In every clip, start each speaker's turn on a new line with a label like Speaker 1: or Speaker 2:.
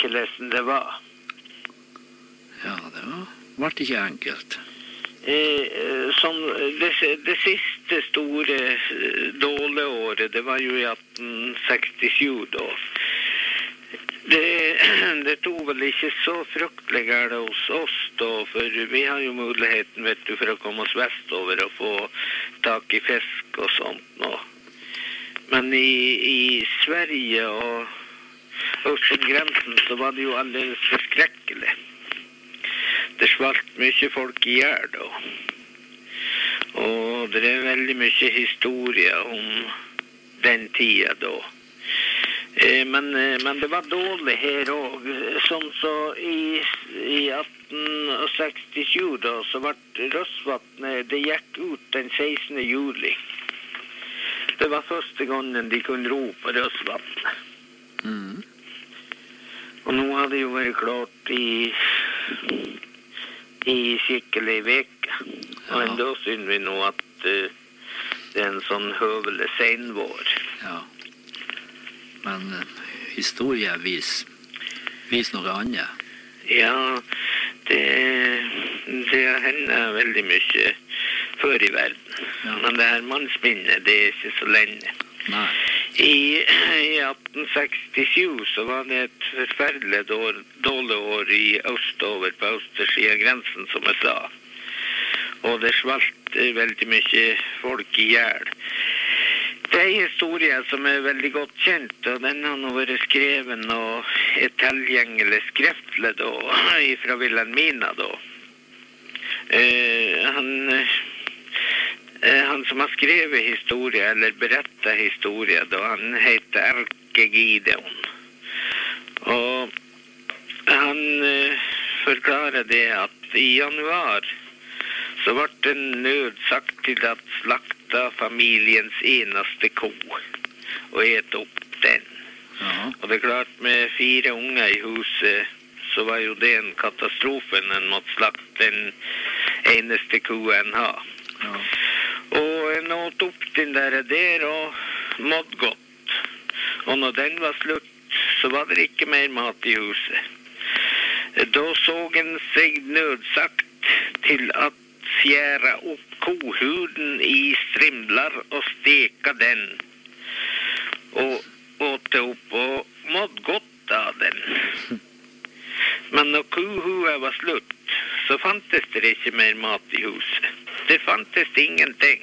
Speaker 1: hvordan det var.
Speaker 2: Ja, det var ikke enkelt.
Speaker 1: Som det siste store dåleåret, det var jo i 1867 da. Det tog vel ikke så fryktelig galt hos oss da, for vi har jo muligheten, vet du, for å komme oss vestover og få tak i fisk og sånt nå. Men i Sverige og øst om grensen så var det jo alldeles forskrekkelig. Det svalt mye folk i hjel da. Og det er veldig mye historie om den tida da. Men det var dårlig her også. Sånn så i 1867 da, så ble Røsvatnet, det gikk ut den 16. juli. Det var første gangen de kunne ro på Røsvatnet.
Speaker 2: Mm.
Speaker 1: Og nå har det jo vært klart i skikkelig veke. Og enda synes vi nå at det er en sånn høvelig senvår.
Speaker 2: Ja. Men historie vis noe annet.
Speaker 1: Ja, det hender veldig mye før i verden. Ja. Men det her mannsminnet, det er ikke så lenge.
Speaker 2: Nei.
Speaker 1: I 1867 så var det et forferdelig dårlig år i østover på østersiden av grensen, som jeg sa. Og det svalt veldig mye folk i hjel. Det er en historie som er veldig godt kjent, og den har nå vært skrevet og er tilgjengelig skriftlig da, fra Wilhelmina da. Han som har skrevet historie, eller berettet historie, da, han heter Erke Gideon. Og han forklarer det at i januar så ble det nødsagt til at slakta familiens eneste ko og et opp den.
Speaker 2: Ja.
Speaker 1: Og det er klart, med 4 unger i huset, så var jo det en katastrofe når en måtte slakte den eneste koen ha.
Speaker 2: Ja.
Speaker 1: Og en åt opp den der og måtte godt. Og når den var slutt, så var det ikke mer mat i huset. Da så en seg nødsagt til at skjære opp kohuden i strimler og steka den. Og åte opp og måtte godt av den. Men når kohuden var slutt, så fantes det ikke mer mat i huset. Det fantes ingenting.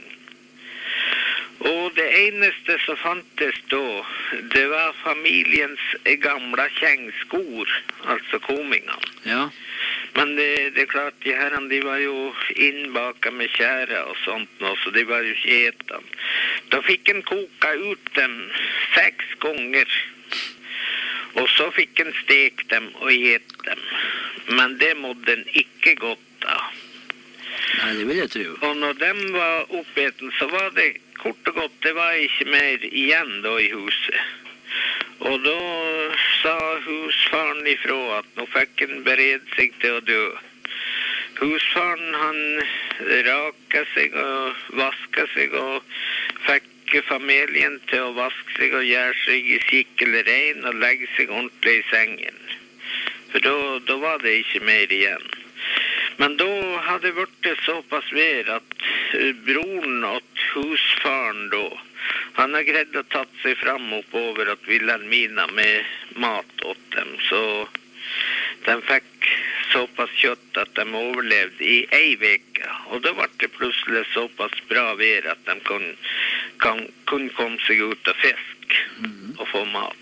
Speaker 1: Og det eneste som fantes da, det var familiens gamle kjengskor, altså komingene.
Speaker 2: Ja.
Speaker 1: Men det er klart, de herrene, de var jo innbaka med kjære og sånt nå, så de var jo ikke etende. Da fikk en koka ut dem 6 ganger, og så fikk en stek dem og et dem. Men det måtte en ikke godt av.
Speaker 2: Nei, det vil jeg tro.
Speaker 1: Og når de var oppeten, så var det kort og godt, det var ikke mer igjen da i huset. Og da sa husfaren ifra at nå fikk han bered seg til å dø. Husfaren, han raka seg og vaska seg og fikk familien til å vaske seg og gjøre seg i skikkelig rein og legge seg ordentlig i sengen. For da var det ikke mer igjen. Men da hadde det vært såpass vær at broren og husfaren da, han har greid å tatt seg fram oppover at Wilhelmina med mat åt dem, så de fikk såpass kjøtt at de overlevde i 1 veke. Og da var det plutselig såpass bra vær at de kunne komme seg ut av fisk og få mat.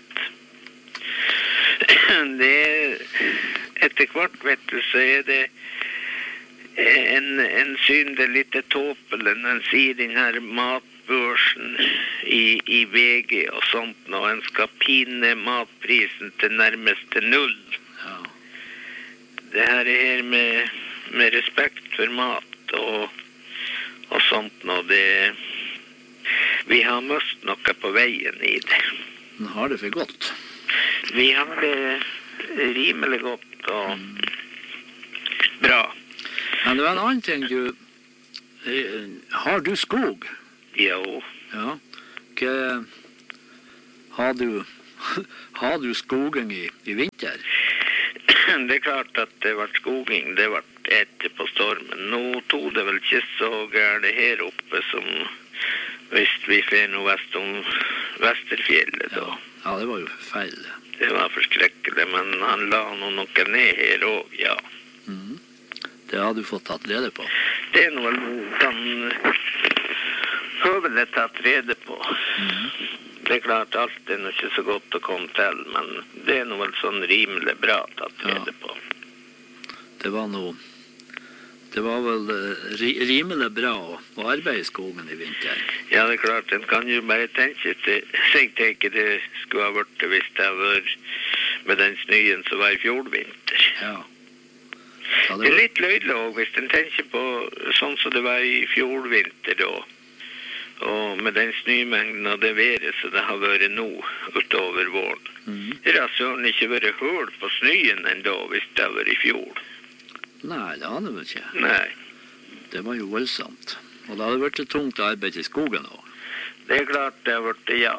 Speaker 1: Etter hvert, vet du, så er det en syn det litt tåpelig når en sier den her matbørsen i VG og sånt, når en skal pine matprisen til nærmeste 0.
Speaker 2: Ja.
Speaker 1: Det her med respekt for mat og sånt, når vi har møst noe på veien i det.
Speaker 2: Den har det for godt.
Speaker 1: Vi har det rimelig godt og bra.
Speaker 2: Men det var en annen ting har du skog?
Speaker 1: Jo.
Speaker 2: Ja. Har du skogen i vinter?
Speaker 1: Det klart at det var skoging, det var etter på stormen. Nå tog det vel ikke så gærent her oppe som hvis vi fer noe vest om Vesterfjellet da.
Speaker 2: Ja, det var jo forferdelig.
Speaker 1: Det var forskrekkelig, men han la noe ned her også, ja.
Speaker 2: Det har du fått tatt rede på.
Speaker 1: Det noe kan høvelig tatt rede på. Det klart, alt noe ikke så godt å komme til, men det noe vel sånn rimelig bra tatt rede på.
Speaker 2: Det var vel rimelig bra å arbeide i skogen i vinter.
Speaker 1: Ja, det klart, en kan jo bare tenke seg til ikke det skulle ha vært hvis det var med den snøen som var i fjordvinter.
Speaker 2: Ja.
Speaker 1: Det litt løydelig også, hvis en tenker på sånn som det var i fjordvinter da, og med den snømengden og det været som det har vært nå utover våren. Det har søren ikke vært høl på snøen enda hvis det har vært i fjord.
Speaker 2: Nei, det hadde vel ikke.
Speaker 1: Nei.
Speaker 2: Det var jo voldsomt. Og det hadde vært tungt arbeid i skogen også.
Speaker 1: Det klart det har vært, ja.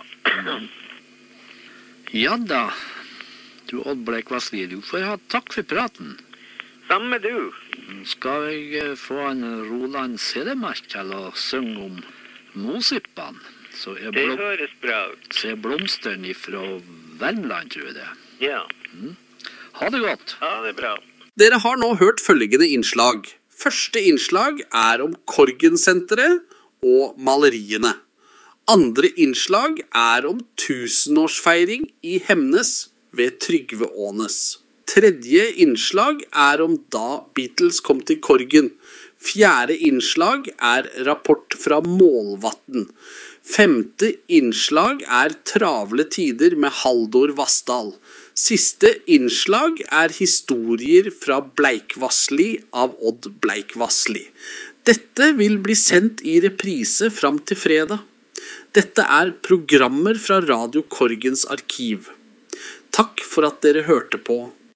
Speaker 2: Ja da, du Odd Blekvassli, du får ha takk for praten.
Speaker 1: Samme du.
Speaker 2: Skal jeg få en Roland Sedemark til å synge om Mosippan?
Speaker 1: Det høres bra ut.
Speaker 2: Så er blomsteren fra Värmland, tror jeg det.
Speaker 1: Ja.
Speaker 2: Ha det godt.
Speaker 1: Ha det bra.
Speaker 3: Dere har nå hørt følgende innslag. Første innslag er om Korgen-senteret og maleriene. Andre innslag er om 1000-årsfeiring i Hemnes ved Trygve Ånes. Tredje innslag er om da Beatles kom til Korgen. Fjerde innslag er rapport fra Målvatn. Femte innslag er travle tider med Haldor Vassdal. Siste innslag er historier fra Bleikvassli av Odd Bleikvassli. Dette vil bli sendt i reprise fram til fredag. Dette er programmer fra Radio Korgens arkiv. Takk for at dere hørte på.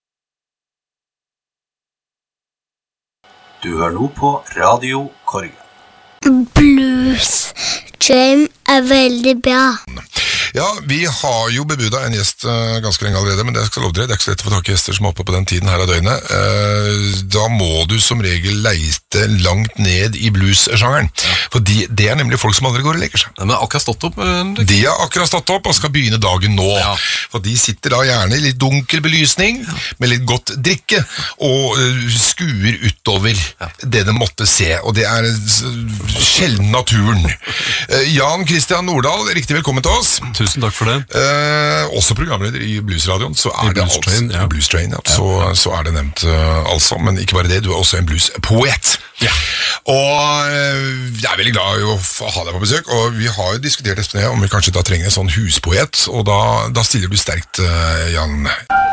Speaker 4: Du hører nå på Radio Korgen.
Speaker 5: Blues Jam er veldig bra.
Speaker 6: Ja, vi har jo bebudet en gjest ganske lenge allerede, men det skal love dere, det er ikke så lett å få tak i gjester som er oppe på den tiden her av døgnet. Da må du som regel leite langt ned i blues-sjangeren, for det er nemlig folk som aldri går og leker seg.
Speaker 7: Men akkurat stått opp?
Speaker 6: De har akkurat stått opp og skal begynne dagen nå, for de sitter da gjerne i litt dunkel belysning, med litt godt drikke, og skuer utover det de måtte se, og det er sjelden naturen. Jan Christian Nordahl, riktig velkommen til oss.
Speaker 7: Tusen takk for det.
Speaker 6: Også programleder i Bluesradioen, så er det Blues Train, så er det nevnt altså, men ikke bare det, du er også en bluespoet. Ja. Og jeg er veldig glad i å ha deg på besøk, og vi har jo diskutert om vi kanskje da trenger en sånn huspoet, og da stiller du sterkt, Jan.